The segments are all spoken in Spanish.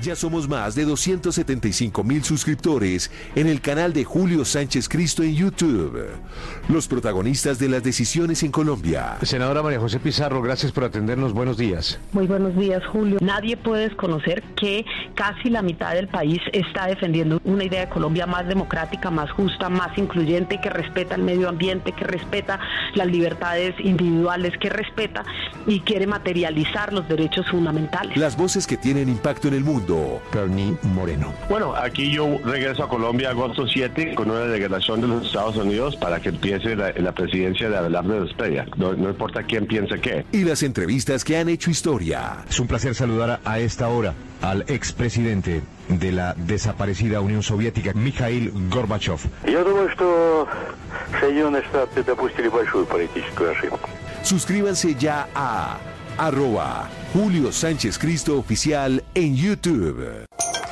Ya somos más de 275,000 suscriptores en el canal de Julio Sánchez Cristo en YouTube. Los protagonistas de las decisiones en Colombia. Senadora María José Pizarro, gracias por atendernos. Buenos días. Muy buenos días, Julio. Nadie puede desconocer que casi la mitad del país está defendiendo una idea de Colombia más democrática, más justa, más incluyente, que respeta el medio ambiente, que respeta las libertades individuales, que respeta y quiere materializar los derechos fundamentales. Las voces que tienen impacto en el mundo. Bernie Moreno. Bueno, aquí yo regreso a Colombia agosto 7 con una delegación de los Estados Unidos para que empiece la presidencia de Abelardo Zepeda. No importa quién piense qué. Y las entrevistas que han hecho historia. Es un placer saludar a esta hora al expresidente de la desaparecida Unión Soviética, Mikhail Gorbachev. Я думаю, что Соединенные Штаты допустили большую политическую ошибку. Suscríbanse ya a @Julio Sánchez Cristo Oficial en YouTube.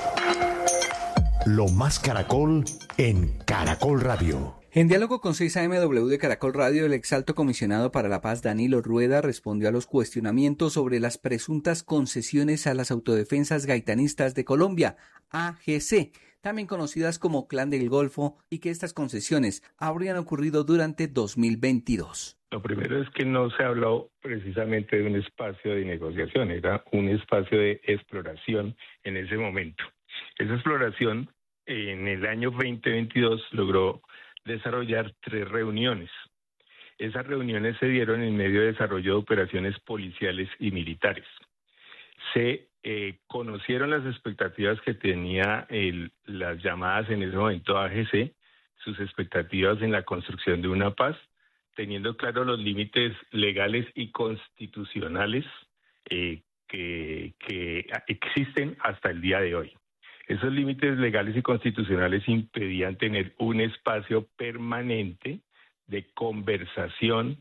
Lo más Caracol en Caracol Radio. En diálogo con 6AMW de Caracol Radio, el exalto comisionado para la paz Danilo Rueda respondió a los cuestionamientos sobre las presuntas concesiones a las autodefensas gaitanistas de Colombia, AGC, también conocidas como Clan del Golfo, y que estas concesiones habrían ocurrido durante 2022. Lo primero es que no se habló precisamente de un espacio de negociación, era un espacio de exploración en ese momento. Esa exploración en el año 2022 logró desarrollar 3 reuniones. Esas reuniones se dieron en medio de desarrollo de operaciones policiales y militares. Se conocieron las expectativas que tenía las llamadas en ese momento AGC, sus expectativas en la construcción de una paz, teniendo claro los límites legales y constitucionales que existen hasta el día de hoy. Esos límites legales y constitucionales impedían tener un espacio permanente de conversación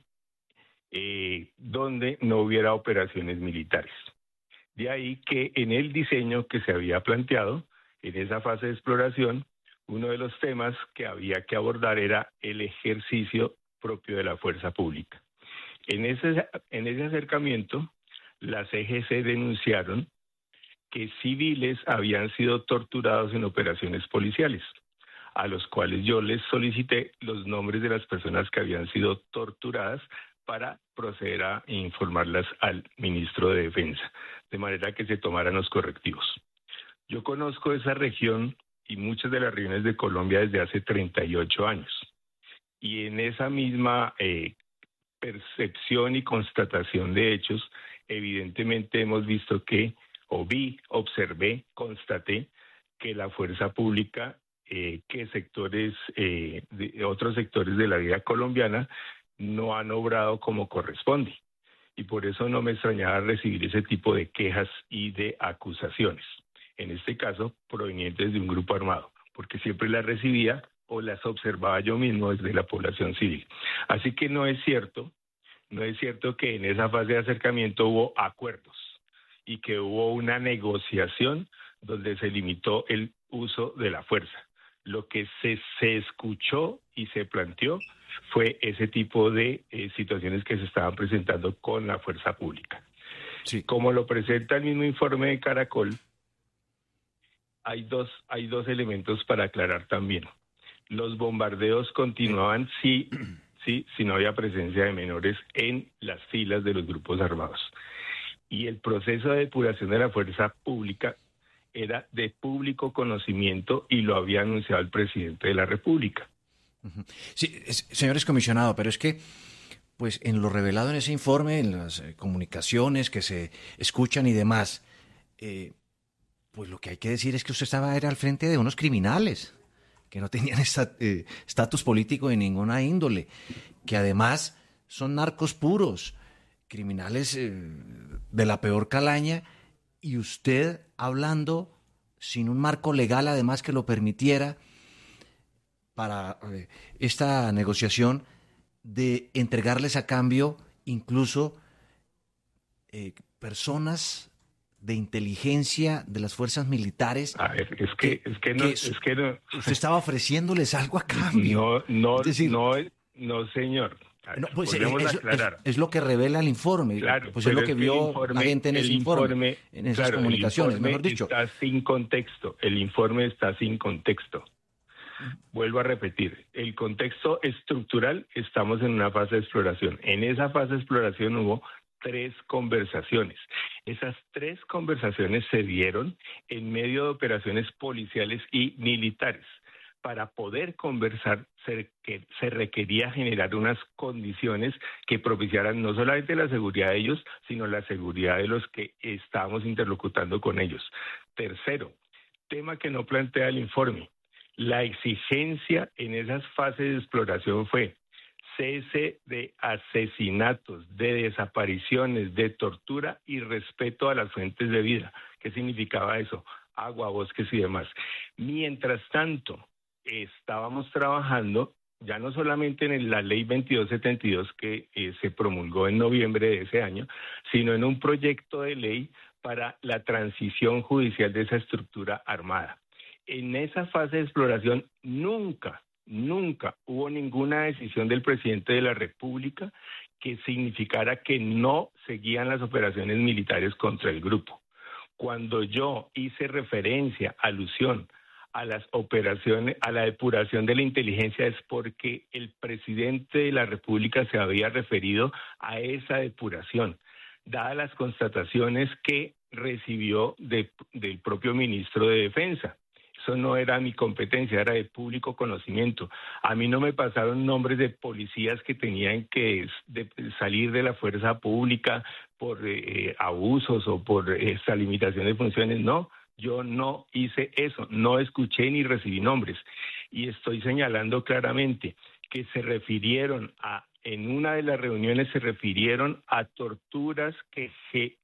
donde no hubiera operaciones militares. De ahí que en el diseño que se había planteado, en esa fase de exploración, uno de los temas que había que abordar era el ejercicio propio de la fuerza pública. En ese acercamiento, las EGC denunciaron que civiles habían sido torturados en operaciones policiales, a los cuales yo les solicité los nombres de las personas que habían sido torturadas para proceder a informarlas al ministro de Defensa, de manera que se tomaran los correctivos. Yo conozco esa región y muchas de las regiones de Colombia desde hace 38 años. Y en esa misma percepción y constatación de hechos, evidentemente hemos visto que, observé, constaté que la fuerza pública, que otros sectores de la vida colombiana no han obrado como corresponde. Y por eso no me extrañaba recibir ese tipo de quejas y de acusaciones, en este caso provenientes de un grupo armado, porque siempre las recibía o las observaba yo mismo desde la población civil. Así que no es cierto que en esa fase de acercamiento hubo acuerdos y que hubo una negociación donde se limitó el uso de la fuerza. Lo que se escuchó y se planteó fue ese tipo de situaciones que se estaban presentando con la fuerza pública. Sí. Como lo presenta el mismo informe de Caracol, hay dos elementos para aclarar también. Los bombardeos continuaban si no había presencia de menores en las filas de los grupos armados. Y el proceso de depuración de la fuerza pública era de público conocimiento y lo había anunciado el presidente de la República. Sí, señores comisionados, pero es que pues en lo revelado en ese informe, en las comunicaciones que se escuchan y demás, pues lo que hay que decir es que usted era al frente de unos criminales que no tenían estatus político de ninguna índole, que además son narcos puros, criminales de la peor calaña, y usted hablando sin un marco legal además que lo permitiera para esta negociación de entregarles a cambio incluso personas de inteligencia de las fuerzas militares. A ver, es que no. Usted estaba ofreciéndoles algo a cambio. No, señor. No, pues volvemos a aclarar. Es lo que revela el informe. Claro, pues es lo que vio la gente en ese informe, en esas comunicaciones, mejor dicho. Está sin contexto. El informe está sin contexto. Vuelvo a repetir, el contexto estructural, estamos en una fase de exploración. En esa fase de exploración hubo 3 conversaciones. Esas 3 conversaciones se dieron en medio de operaciones policiales y militares. Para poder conversar se requería generar unas condiciones que propiciaran no solamente la seguridad de ellos, sino la seguridad de los que estábamos interlocutando con ellos. Tercero, tema que no plantea el informe. La exigencia en esas fases de exploración fue cese de asesinatos, de desapariciones, de tortura y respeto a las fuentes de vida. ¿Qué significaba eso? Agua, bosques y demás. Mientras tanto, estábamos trabajando ya no solamente en la ley 2272 que se promulgó en noviembre de ese año, sino en un proyecto de ley para la transición judicial de esa estructura armada. En esa fase de exploración nunca hubo ninguna decisión del presidente de la República que significara que no seguían las operaciones militares contra el grupo. Cuando yo hice referencia, alusión a las operaciones, a la depuración de la inteligencia, es porque el presidente de la República se había referido a esa depuración, dadas las constataciones que recibió del propio ministro de Defensa. Eso no era mi competencia, era de público conocimiento. A mí no me pasaron nombres de policías que tenían que salir de la fuerza pública por abusos o por esta limitación de funciones. No, yo no hice eso, no escuché ni recibí nombres. Y estoy señalando claramente que se refirieron en una de las reuniones se refirieron a torturas que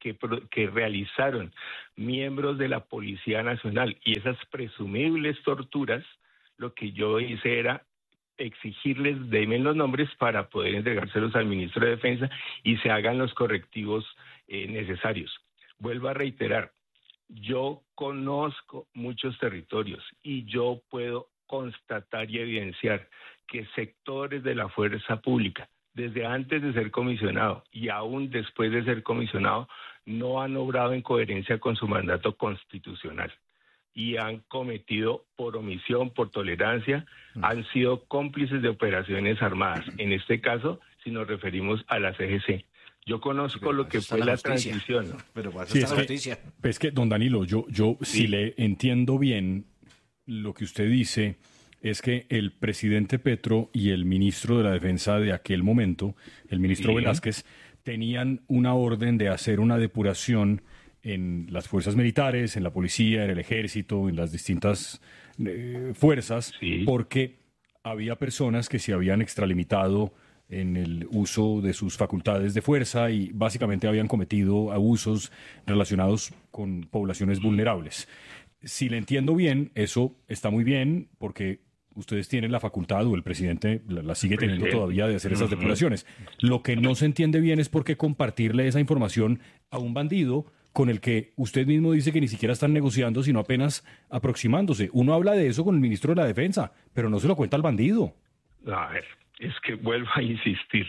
realizaron miembros de la Policía Nacional, y esas presumibles torturas, lo que yo hice era exigirles, denme los nombres para poder entregárselos al ministro de Defensa y se hagan los correctivos necesarios. Vuelvo a reiterar, yo conozco muchos territorios y yo puedo constatar y evidenciar que sectores de la fuerza pública, desde antes de ser comisionado y aún después de ser comisionado, no han obrado en coherencia con su mandato constitucional y han cometido por omisión, por tolerancia, han sido cómplices de operaciones armadas. En este caso, si nos referimos a la CGC. Yo conozco lo que fue la transición. Pero sí, es que, don Danilo, yo sí, si le entiendo bien, lo que usted dice es que el presidente Petro y el ministro de la Defensa de aquel momento, el ministro Velázquez, tenían una orden de hacer una depuración en las fuerzas militares, en la policía, en el ejército, en las distintas fuerzas, porque había personas que se habían extralimitado en el uso de sus facultades de fuerza y básicamente habían cometido abusos relacionados con poblaciones vulnerables. Si le entiendo bien, eso está muy bien porque ustedes tienen la facultad, o el presidente la sigue teniendo todavía, de hacer esas depuraciones. Lo que no se entiende bien es por qué compartirle esa información a un bandido con el que usted mismo dice que ni siquiera están negociando, sino apenas aproximándose. Uno habla de eso con el ministro de la Defensa, pero no se lo cuenta al bandido. A ver, es que vuelvo a insistir.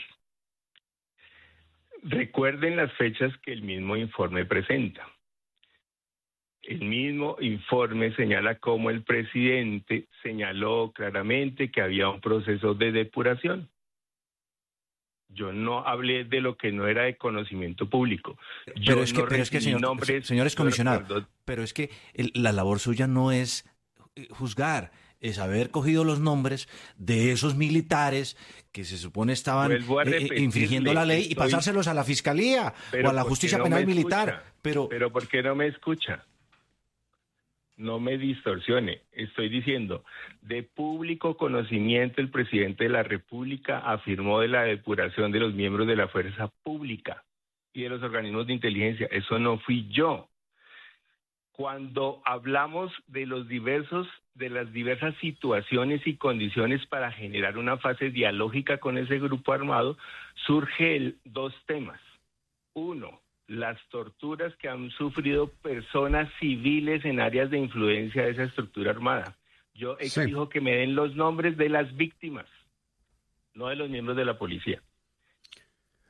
Recuerden las fechas que el mismo informe presenta. El mismo informe señala cómo el presidente señaló claramente que había un proceso de depuración. Yo no hablé de lo que no era de conocimiento público. Pero es que, señores comisionados, pero es que la labor suya no es juzgar, es haber cogido los nombres de esos militares que se supone estaban infringiendo la ley y pasárselos a la Fiscalía o a la Justicia Penal Militar. Pero ¿por qué no me escucha? No me distorsione. Estoy diciendo, de público conocimiento, el presidente de la República afirmó de la depuración de los miembros de la fuerza pública y de los organismos de inteligencia. Eso no fui yo. Cuando hablamos de las diversas situaciones y condiciones para generar una fase dialógica con ese grupo armado, surgen 2 temas. Uno, las torturas que han sufrido personas civiles en áreas de influencia de esa estructura armada. Yo exijo que me den los nombres de las víctimas, no de los miembros de la policía.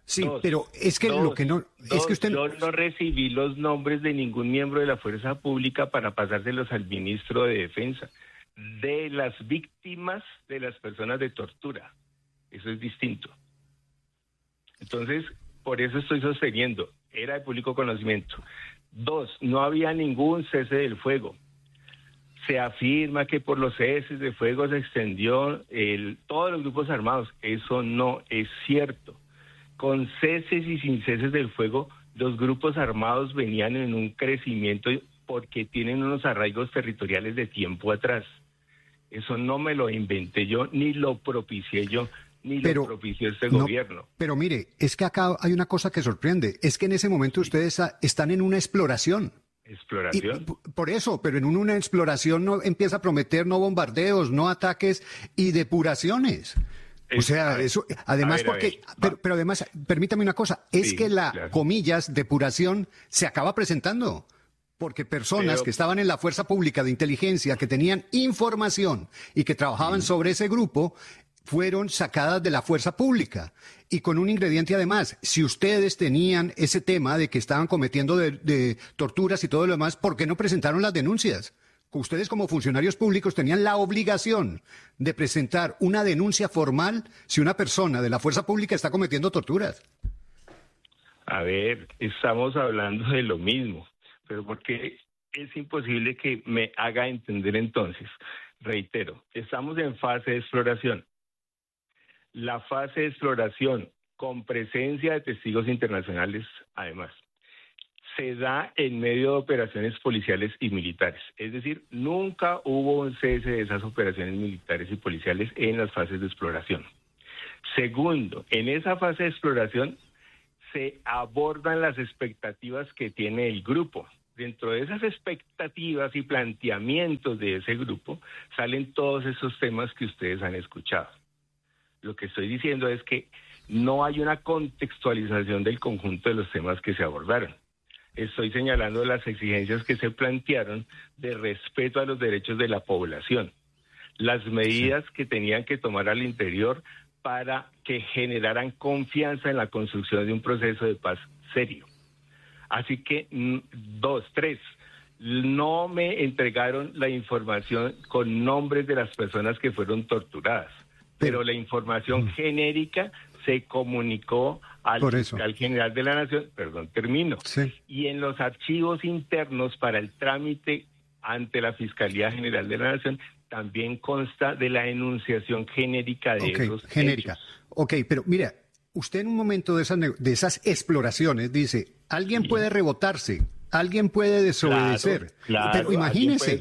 Sí, pero es que lo que no... es que usted... Yo no recibí los nombres de ningún miembro de la fuerza pública para pasárselos al ministro de Defensa, de las víctimas de las personas de tortura. Eso es distinto. Entonces, por eso estoy sosteniendo, era de público conocimiento. 2, no había ningún cese del fuego. Se afirma que por los ceses de fuego se extendió todos los grupos armados. Eso no es cierto. Con ceses y sin ceses del fuego, los grupos armados venían en un crecimiento porque tienen unos arraigos territoriales de tiempo atrás. Eso no me lo inventé yo, ni lo propicié yo, ni lo propició este gobierno. Pero mire, es que acá hay una cosa que sorprende, es que en ese momento ustedes están en una exploración. ¿Exploración? Por eso, pero en una exploración no empieza a prometer no bombardeos, no ataques y depuraciones. O sea, eso, además, pero además, permítame una cosa, es que la, comillas, depuración se acaba presentando. Porque personas que estaban en la fuerza pública de inteligencia, que tenían información y que trabajaban sobre ese grupo, fueron sacadas de la fuerza pública. Y con un ingrediente además, si ustedes tenían ese tema de que estaban cometiendo de torturas y todo lo demás, ¿por qué no presentaron las denuncias? Ustedes como funcionarios públicos tenían la obligación de presentar una denuncia formal si una persona de la fuerza pública está cometiendo torturas. A ver, estamos hablando de lo mismo, pero porque es imposible que me haga entender entonces. Reitero, estamos en fase de exploración. La fase de exploración con presencia de testigos internacionales, además, se da en medio de operaciones policiales y militares. Es decir, nunca hubo un cese de esas operaciones militares y policiales en las fases de exploración. Segundo, en esa fase de exploración se abordan las expectativas que tiene el grupo. Dentro de esas expectativas y planteamientos de ese grupo salen todos esos temas que ustedes han escuchado. Lo que estoy diciendo es que no hay una contextualización del conjunto de los temas que se abordaron. Estoy señalando las exigencias que se plantearon de respeto a los derechos de la población, las medidas que tenían que tomar al interior para que generaran confianza en la construcción de un proceso de paz serio. Así que, 2, 3, no me entregaron la información con nombres de las personas que fueron torturadas, pero la información genérica se comunicó al fiscal general de la Nación, y en los archivos internos para el trámite ante la Fiscalía General de la Nación también consta de la enunciación genérica de esos hechos. Ok, pero mira, usted en un momento de esas exploraciones dice, alguien puede rebotarse, alguien puede desobedecer, pero imagínese,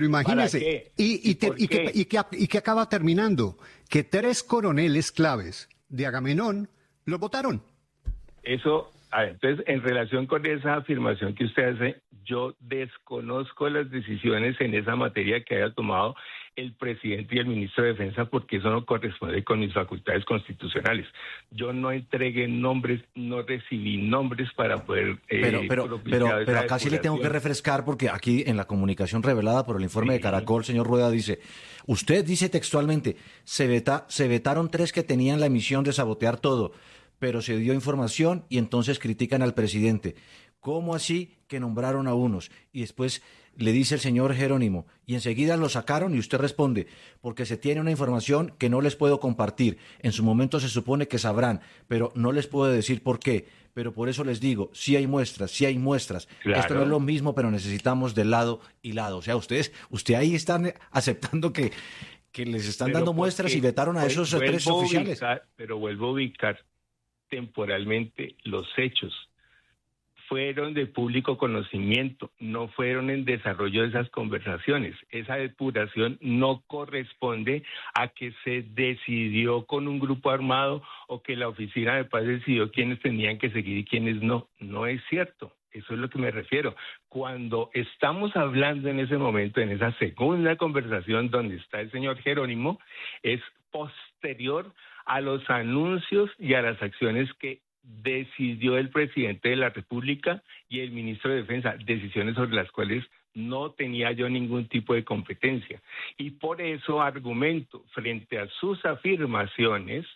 ¿y qué acaba terminando? Que 3 coroneles claves de Agamenón los votaron. Eso, entonces, en relación con esa afirmación que usted hace, yo desconozco las decisiones en esa materia que haya tomado el presidente y el ministro de Defensa, porque eso no corresponde con mis facultades constitucionales. Yo no entregué nombres, no recibí nombres para poder... Pero acá sí le tengo que refrescar, porque aquí en la comunicación revelada por el informe de Caracol, señor Rueda, dice, usted dice textualmente, se vetaron 3 que tenían la misión de sabotear todo, pero se dio información y entonces critican al presidente. ¿Cómo así que nombraron a unos? Y después le dice el señor Jerónimo, y enseguida lo sacaron, y usted responde, porque se tiene una información que no les puedo compartir. En su momento se supone que sabrán, pero no les puedo decir por qué. Pero por eso les digo, sí hay muestras. Claro. Esto no es lo mismo, pero necesitamos de lado y lado. O sea, usted ahí están aceptando que les están dando muestras y vetaron a esos 3 oficiales. Pero vuelvo a ubicar temporalmente los hechos. Fueron de público conocimiento, no fueron en desarrollo de esas conversaciones. Esa depuración no corresponde a que se decidió con un grupo armado o que la Oficina de Paz decidió quiénes tenían que seguir y quiénes no. No es cierto. Eso es lo que me refiero. Cuando estamos hablando en ese momento, en esa segunda conversación donde está el señor Jerónimo, es posterior a los anuncios y a las acciones que decidió el presidente de la República y el ministro de Defensa, decisiones sobre las cuales no tenía yo ningún tipo de competencia. Y por eso argumento, frente a sus afirmaciones,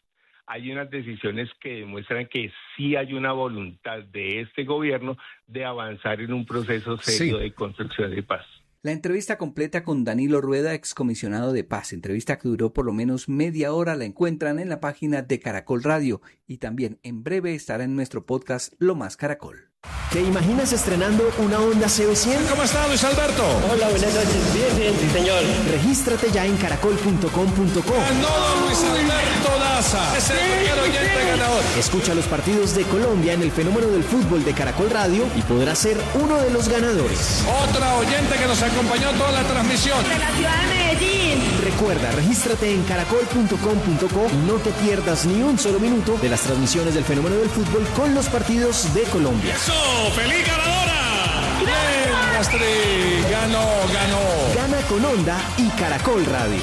hay unas decisiones que demuestran que sí hay una voluntad de este gobierno de avanzar en un proceso serio de construcción de paz. La entrevista completa con Danilo Rueda, excomisionado de paz, entrevista que duró por lo menos media hora, la encuentran en la página de Caracol Radio y también en breve estará en nuestro podcast Lo Más Caracol. ¿Te imaginas estrenando una Honda CB100? ¿Cómo está, Luis Alberto? Hola, buenas noches. Bien, sí, señor. Regístrate ya en caracol.com.co. Ganó Luis Alberto Daza. Es el primer oyente ganador. Escucha los partidos de Colombia en el Fenómeno del Fútbol de Caracol Radio y podrás ser uno de los ganadores. Otra oyente que nos acompañó toda la transmisión. De la ciudad de Medellín. Recuerda, regístrate en caracol.com.co y no te pierdas ni un solo minuto de las transmisiones del Fenómeno del Fútbol con los partidos de Colombia. ¡Feliz ganadora! ¡Bien, Astrid! ¡Ganó! Gana con Honda y Caracol Radio.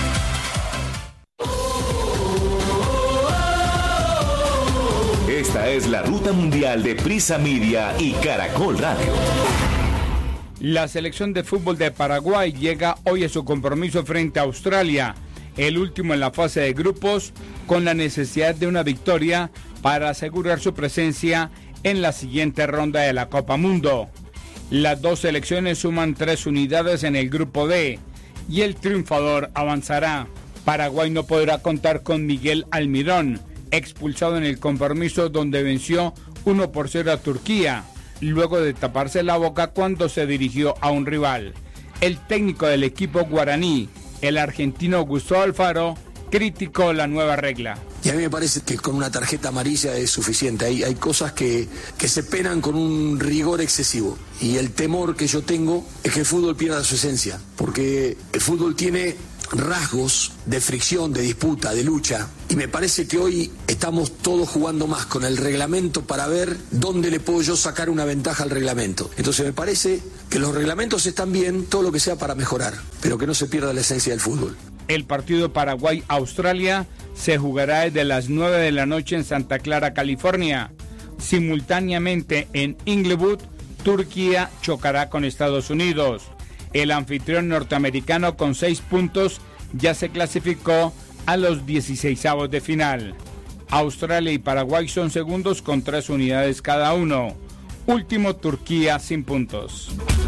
Esta es la ruta mundial de Prisa Media y Caracol Radio. La selección de fútbol de Paraguay llega hoy a su compromiso frente a Australia, el último en la fase de grupos, con la necesidad de una victoria para asegurar su presencia en la siguiente ronda de la Copa Mundo. Las dos selecciones suman 3 unidades en el grupo D y el triunfador avanzará. Paraguay no podrá contar con Miguel Almirón, expulsado en el compromiso donde venció 1-0 a Turquía, luego de taparse la boca cuando se dirigió a un rival. El técnico del equipo guaraní, el argentino Gustavo Alfaro, criticó la nueva regla. Y a mí me parece que con una tarjeta amarilla es suficiente. Hay cosas que se penan con un rigor excesivo. Y el temor que yo tengo es que el fútbol pierda su esencia. Porque el fútbol tiene rasgos de fricción, de disputa, de lucha. Y me parece que hoy estamos todos jugando más con el reglamento para ver dónde le puedo yo sacar una ventaja al reglamento. Entonces me parece que los reglamentos están bien, todo lo que sea para mejorar, pero que no se pierda la esencia del fútbol. El partido Paraguay-Australia se jugará desde las 9 de la noche en Santa Clara, California. Simultáneamente en Inglewood, Turquía chocará con Estados Unidos. El anfitrión norteamericano con 6 puntos ya se clasificó a los 16avos de final. Australia y Paraguay son segundos con 3 unidades cada uno. Último Turquía sin puntos.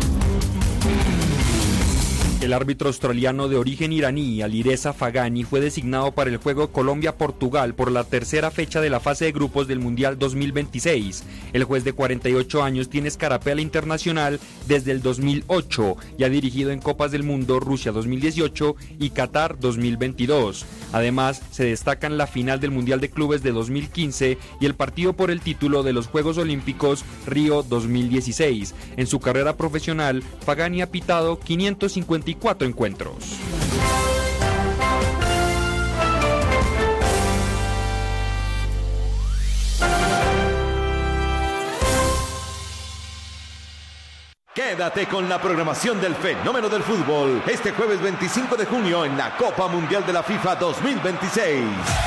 El árbitro australiano de origen iraní, Alireza Fagani, fue designado para el juego Colombia-Portugal por la tercera fecha de la fase de grupos del Mundial 2026. El juez de 48 años tiene escarapela internacional desde el 2008 y ha dirigido en Copas del Mundo Rusia 2018 y Qatar 2022. Además, se destacan la final del Mundial de Clubes de 2015 y el partido por el título de los Juegos Olímpicos Río 2016. En su carrera profesional, Fagani ha pitado 554 encuentros. Quédate con la programación del Fenómeno del Fútbol este jueves 25 de junio en la Copa Mundial de la FIFA 2026.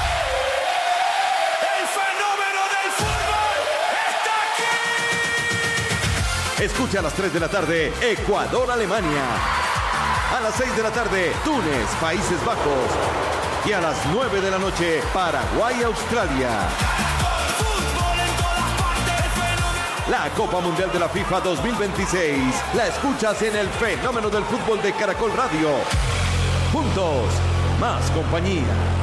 Escucha a las 3 de la tarde, Ecuador-Alemania. A las 6 de la tarde, Túnez, Países Bajos. Y a las 9 de la noche, Paraguay-Australia. La Copa Mundial de la FIFA 2026 la escuchas en el Fenómeno del Fútbol de Caracol Radio. Juntos, más compañía.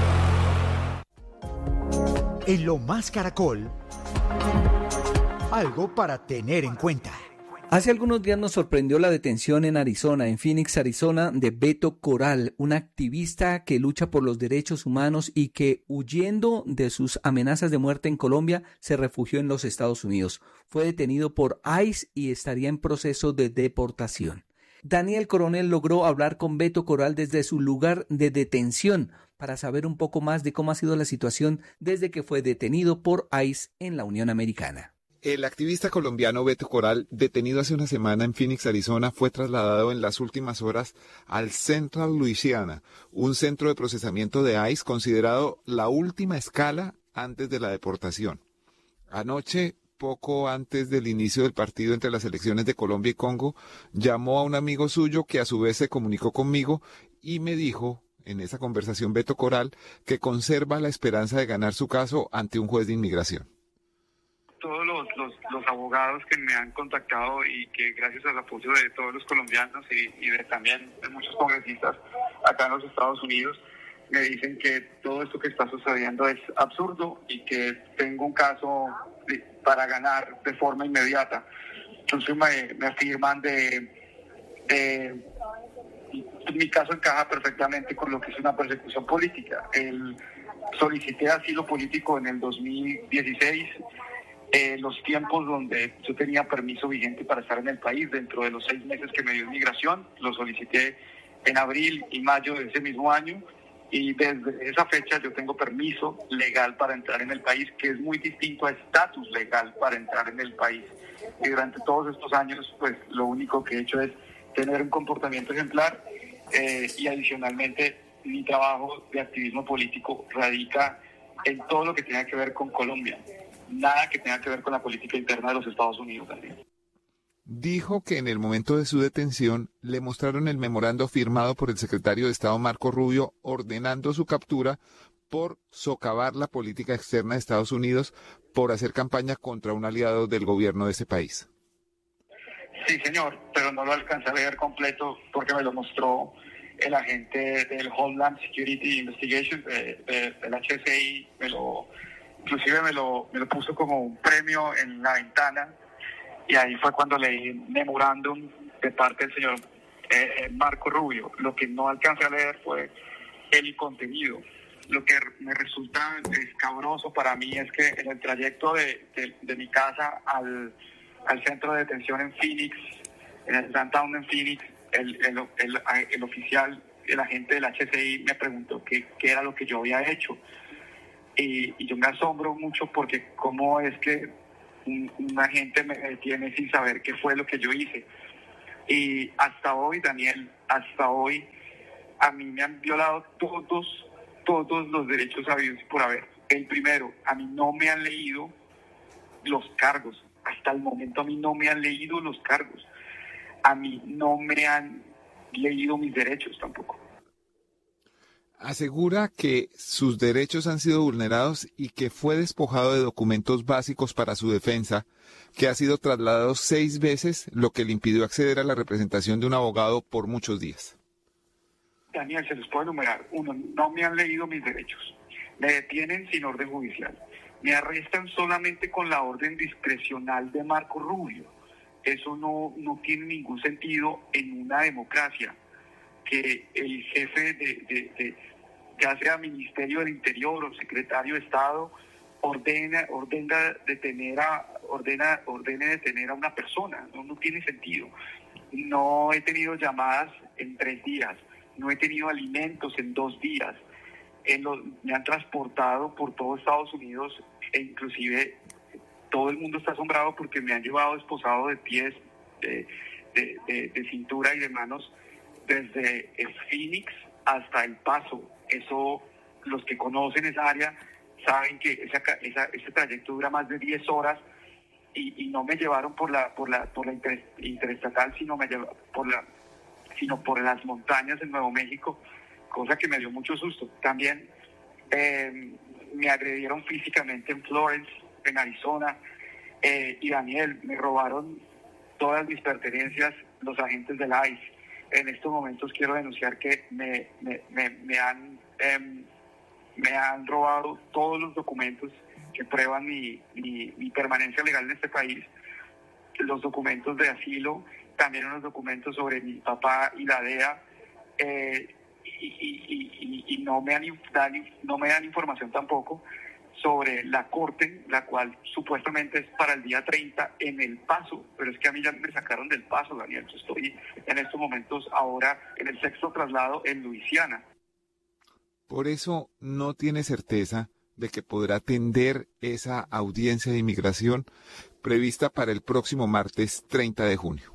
En Lo Más Caracol, algo para tener en cuenta. Hace algunos días nos sorprendió la detención en Arizona, en Phoenix, Arizona, de Beto Coral, un activista que lucha por los derechos humanos y que, huyendo de sus amenazas de muerte en Colombia, se refugió en los Estados Unidos. Fue detenido por ICE y estaría en proceso de deportación. Daniel Coronel logró hablar con Beto Coral desde su lugar de detención para saber un poco más de cómo ha sido la situación desde que fue detenido por ICE en la Unión Americana. El activista colombiano Beto Coral, detenido hace una semana en Phoenix, Arizona, fue trasladado en las últimas horas al Central Louisiana, un centro de procesamiento de ICE considerado la última escala antes de la deportación. Anoche, poco antes del inicio del partido entre las selecciones de Colombia y Congo, llamó a un amigo suyo que a su vez se comunicó conmigo y me dijo en esa conversación Beto Coral que conserva la esperanza de ganar su caso ante un juez de inmigración. Todos los abogados que me han contactado y que gracias al apoyo de todos los colombianos y también de muchos congresistas acá en los Estados Unidos, me dicen que todo esto que está sucediendo es absurdo y que tengo un caso para ganar de forma inmediata. Entonces me afirman mi caso encaja perfectamente con lo que es una persecución política. Solicité asilo político en el 2016, los tiempos donde yo tenía permiso vigente para estar en el país dentro de los 6 meses que me dio inmigración, lo solicité en abril y mayo de ese mismo año, y desde esa fecha yo tengo permiso legal para entrar en el país, que es muy distinto a estatus legal para entrar en el país. Y durante todos estos años, pues lo único que he hecho es tener un comportamiento ejemplar, y adicionalmente mi trabajo de activismo político radica en todo lo que tenga que ver con Colombia, nada que tenga que ver con la política interna de los Estados Unidos también. Dijo que en el momento de su detención le mostraron el memorando firmado por el secretario de Estado Marco Rubio ordenando su captura por socavar la política externa de Estados Unidos, por hacer campaña contra un aliado del gobierno de ese país. Sí, señor, pero no lo alcancé a leer completo porque me lo mostró el agente del Homeland Security Investigation, del HSI, inclusive me lo puso como un premio en la ventana, y ahí fue cuando leí un memorándum de parte del señor Marco Rubio. Lo que no alcancé a leer fue el contenido. Lo que me resulta escabroso para mí es que en el trayecto de mi casa al centro de detención en Phoenix, en el downtown en Phoenix, el oficial, el agente del HCI me preguntó qué era lo que yo había hecho. Y yo me asombro mucho porque cómo es que un agente me detiene sin saber qué fue lo que yo hice. Y hasta hoy, Daniel, a mí me han violado todos los derechos habidos y por haber. El primero, a mí no me han leído los cargos. Hasta el momento a mí no me han leído los cargos. A mí no me han leído mis derechos tampoco. Asegura que sus derechos han sido vulnerados y que fue despojado de documentos básicos para su defensa, que ha sido trasladado 6 veces, lo que le impidió acceder a la representación de un abogado por muchos días. Daniel, se los puedo enumerar. 1, no me han leído mis derechos. Me detienen sin orden judicial. Me arrestan solamente con la orden discrecional de Marco Rubio. Eso no tiene ningún sentido en una democracia. Que el jefe ya sea Ministerio del Interior o Secretario de Estado ordene detener a una persona. No tiene sentido. No he tenido llamadas en 3 días. No he tenido alimentos en 2 días. Me han transportado por todo Estados Unidos e inclusive todo el mundo está asombrado porque me han llevado esposado de pies, de cintura y de manos desde el Phoenix hasta El Paso. Eso, los que conocen esa área saben que ese trayecto dura más de 10 horas y no me llevaron por la interestatal, sino por las montañas en Nuevo México, cosa que me dio mucho susto. También me agredieron físicamente en Florence, en Arizona, y Daniel, me robaron todas mis pertenencias los agentes del ICE. En estos momentos quiero denunciar que me han robado todos los documentos que prueban mi permanencia legal en este país, los documentos de asilo, también unos documentos sobre mi papá y la DEA, y no me dan información tampoco sobre la corte, la cual supuestamente es para el día 30 en El Paso, pero es que a mí ya me sacaron del Paso, Daniel. Yo estoy en estos momentos ahora en el 6º traslado en Luisiana. Por eso no tiene certeza de que podrá atender esa audiencia de inmigración prevista para el próximo martes 30 de junio.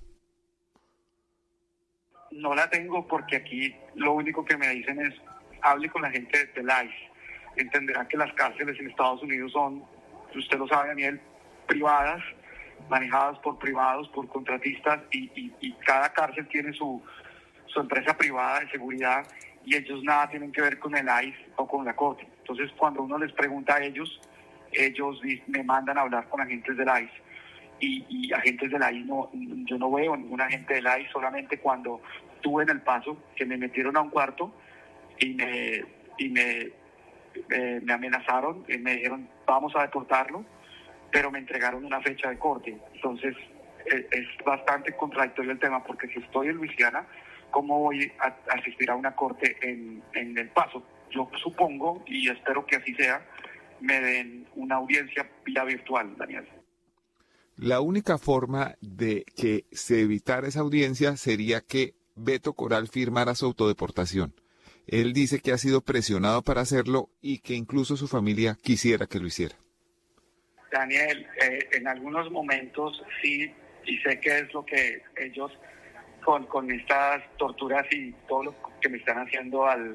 No la tengo porque aquí lo único que me dicen es hable con la gente del ICE. Entenderá que las cárceles en Estados Unidos son, usted lo sabe, Daniel, privadas, manejadas por privados, por contratistas, y cada cárcel tiene su empresa privada de seguridad, y ellos nada tienen que ver con el ICE o con la Corte. Entonces, cuando uno les pregunta a ellos me mandan a hablar con agentes del ICE. Y agentes del ICE, yo no veo ningún agente del ICE, solamente cuando estuve en El Paso, que me metieron a un cuarto y me amenazaron, y me dijeron, vamos a deportarlo, pero me entregaron una fecha de corte. Entonces, es bastante contradictorio el tema, porque si estoy en Luisiana, ¿cómo voy a asistir a una corte en El Paso? Yo supongo, y espero que así sea, me den una audiencia vía virtual, Daniel. La única forma de que se evitara esa audiencia sería que Beto Coral firmara su autodeportación. Él dice que ha sido presionado para hacerlo y que incluso su familia quisiera que lo hiciera. Daniel, en algunos momentos sí, y sé que es lo que ellos con estas torturas y todo lo que me están haciendo al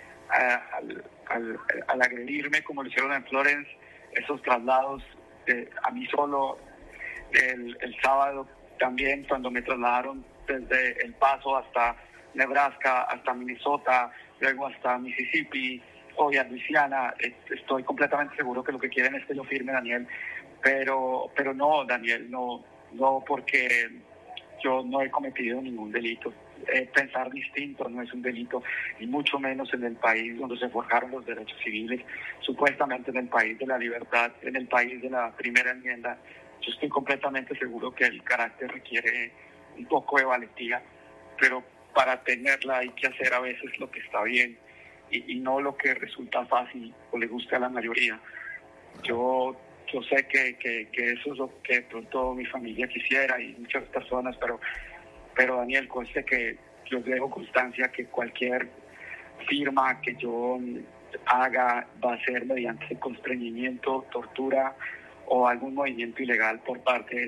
agredirme, como lo hicieron en Florence, esos traslados a mí solo, el sábado también, cuando me trasladaron desde El Paso hasta Nebraska, hasta Minnesota, luego hasta Mississippi, hoy a Luisiana. Estoy completamente seguro que lo que quieren es que yo firme, Daniel, pero no, Daniel, no, porque yo no he cometido ningún delito. Pensar distinto no es un delito, y mucho menos en el país donde se forjaron los derechos civiles, supuestamente en el país de la libertad, en el país de la primera enmienda. Yo estoy completamente seguro que el carácter requiere un poco de valentía, pero para tenerla hay que hacer a veces lo que está bien y no lo que resulta fácil o le guste a la mayoría. Yo sé que eso es lo que de pronto mi familia quisiera y muchas personas, pero Daniel, conste que yo dejo constancia que cualquier firma que yo haga va a ser mediante constreñimiento, tortura o algún movimiento ilegal por parte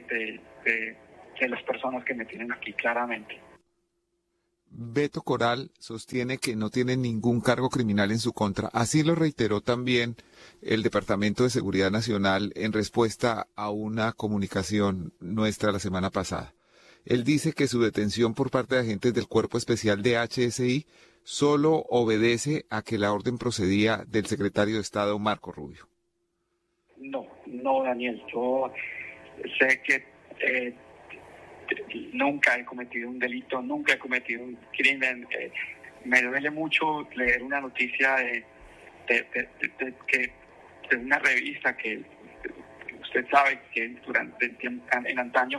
de las personas que me tienen aquí, claramente. Beto Coral sostiene que no tiene ningún cargo criminal en su contra. Así lo reiteró también el Departamento de Seguridad Nacional en respuesta a una comunicación nuestra la semana pasada. Él dice que su detención por parte de agentes del Cuerpo Especial de HSI solo obedece a que la orden procedía del secretario de Estado Marco Rubio. No, Daniel, yo sé que nunca he cometido un delito, nunca he cometido un crimen. Me duele mucho leer una noticia de una revista que usted sabe que durante en antaño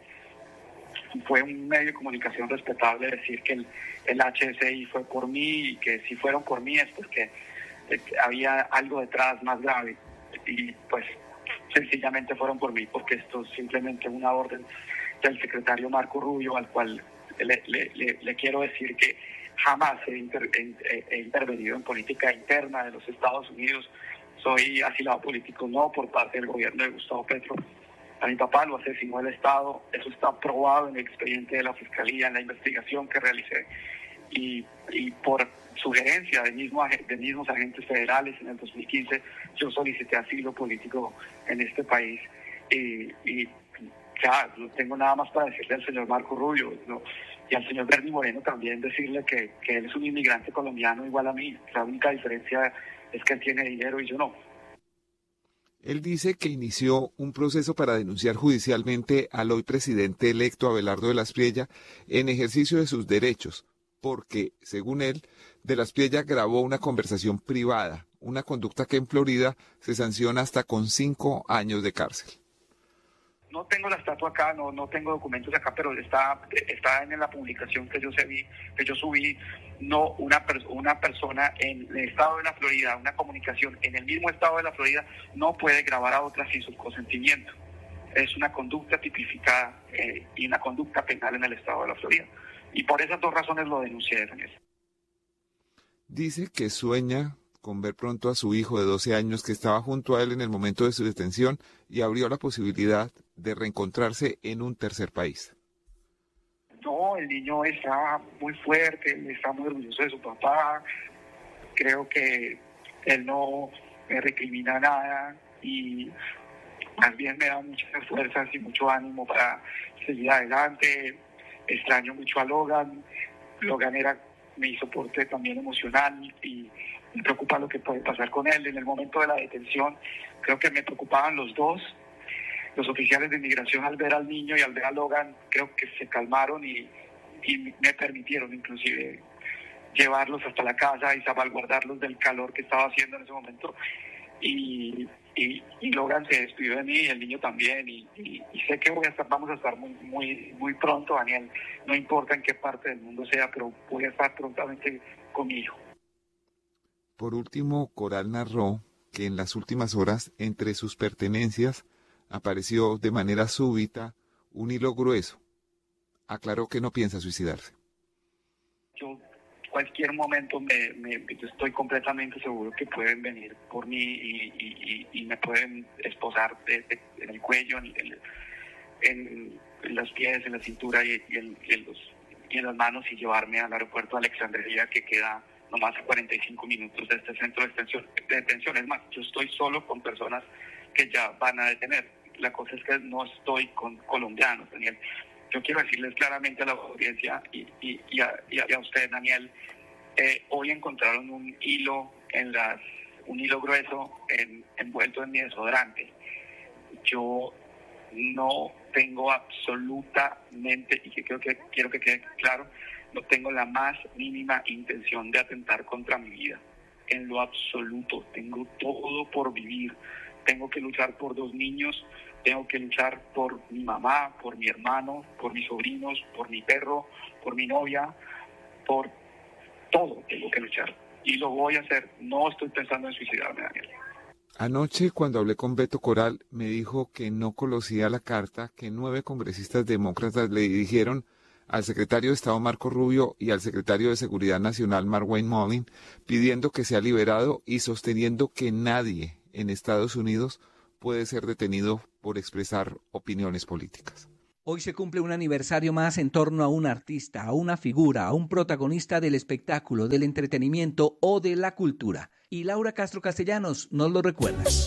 fue un medio de comunicación respetable decir que el HSI fue por mí, y que si fueron por mí es porque había algo detrás más grave, y pues sencillamente fueron por mí, porque esto es simplemente una orden del secretario Marco Rubio, al cual le quiero decir que jamás he intervenido en política interna de los Estados Unidos. Soy asilado político no por parte del gobierno de Gustavo Petro. A mi papá lo asesinó el Estado, eso está probado en el expediente de la Fiscalía, en la investigación que realicé, y por sugerencia de mismos agentes federales en el 2015, yo solicité asilo político en este país, y ya no tengo nada más para decirle al señor Marco Rubio, ¿no? Y al señor Bernie Moreno también decirle que él es un inmigrante colombiano igual a mí. La única diferencia es que él tiene dinero y yo no. Él dice que inició un proceso para denunciar judicialmente al hoy presidente electo Abelardo de la Espriella en ejercicio de sus derechos, porque, según él, de la Espriella grabó una conversación privada, una conducta que en Florida se sanciona hasta con 5 años de cárcel. No tengo la estatua acá, no tengo documentos acá, pero está en la publicación que yo subí. No, una persona en el estado de la Florida, una comunicación en el mismo estado de la Florida, no puede grabar a otra sin su consentimiento. Es una conducta tipificada y una conducta penal en el estado de la Florida. Y por esas 2 razones lo denuncié, Daniel. Dice que sueña con ver pronto a su hijo de 12 años que estaba junto a él en el momento de su detención y abrió la posibilidad de reencontrarse en un tercer país. No, el niño está muy fuerte, está muy orgulloso de su papá. Creo que él no me recrimina nada y más bien me da muchas fuerzas y mucho ánimo para seguir adelante. Extraño mucho a Logan. Logan era mi soporte también emocional y me preocupa lo que puede pasar con él. En el momento de la detención creo que me preocupaban los dos. Los oficiales de inmigración, al ver al niño y al ver a Logan, creo que se calmaron y me permitieron inclusive llevarlos hasta la casa y salvaguardarlos del calor que estaba haciendo en ese momento. Y Logan se despidió de mí y el niño también. Y sé que vamos a estar muy pronto, Daniel. No importa en qué parte del mundo sea, pero voy a estar prontamente con mi hijo. Por último, Coral narró que en las últimas horas, entre sus pertenencias, apareció de manera súbita un hilo grueso. Aclaró que no piensa suicidarse. Yo cualquier momento estoy completamente seguro que pueden venir por mí y me pueden esposar en el cuello, en los pies, en la cintura y en las manos y llevarme al aeropuerto de Alexandria, que queda nomás a 45 minutos de este centro de detención. Es más, yo estoy solo con personas que ya van a detener. La cosa es que no estoy con colombianos, Daniel. Yo quiero decirles claramente a la audiencia y a usted, Daniel, hoy encontraron un hilo grueso envuelto en mi desodorante. Yo no tengo absolutamente, y quiero que quede claro, no tengo la más mínima intención de atentar contra mi vida. En lo absoluto, tengo todo por vivir. Tengo que luchar por 2 niños, tengo que luchar por mi mamá, por mi hermano, por mis sobrinos, por mi perro, por mi novia, por todo tengo que luchar. Y lo voy a hacer. No estoy pensando en suicidarme, Daniel. Anoche, cuando hablé con Beto Coral, me dijo que no conocía la carta que 9 congresistas demócratas le dirigieron al secretario de Estado Marco Rubio y al secretario de Seguridad Nacional Mark Wayne Mullin, pidiendo que sea liberado y sosteniendo que nadie en Estados Unidos puede ser detenido por expresar opiniones políticas. Hoy se cumple un aniversario más en torno a un artista, a una figura, a un protagonista del espectáculo, del entretenimiento o de la cultura. Y Laura Castro Castellanos nos lo recuerda.